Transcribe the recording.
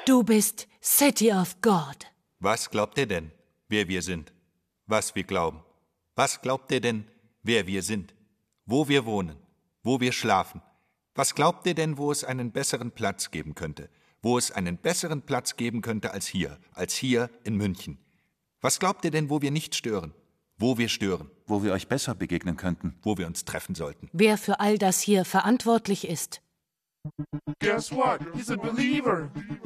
Du bist City of God. Was glaubt ihr denn, wer wir sind? Was wir glauben? Was glaubt ihr denn, wer wir sind? Wo wir wohnen? Wo wir schlafen? Was glaubt ihr denn, wo es einen besseren Platz geben könnte? Wo es einen besseren Platz geben könnte als hier in München? Was glaubt ihr denn, wo wir nicht stören? Wo wir stören? Wo wir euch besser begegnen könnten. Wo wir uns treffen sollten? Wer für all das hier verantwortlich ist? Guess what? He's a believer.